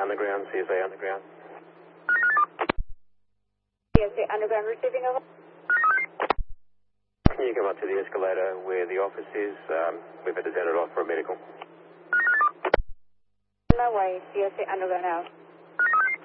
Underground, CSA Underground. CSA Underground receiving over. Can you come up to the escalator where the office is? We've had to send it off for a medical. No way, CSA Underground now.